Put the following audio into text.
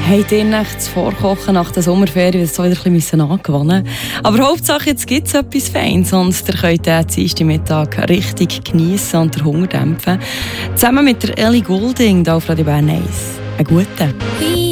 Habt ihr das Vorkochen nach der Sommerferien so wieder ein bisschen angewöhnen müssen? Aber Hauptsache, jetzt gibt es etwas Feines und ihr könnt den Dienstagmittag richtig geniessen und den Hunger dämpfen. Zusammen mit der Ellie Goulding hier auf Radio Bern 1. Einen guten.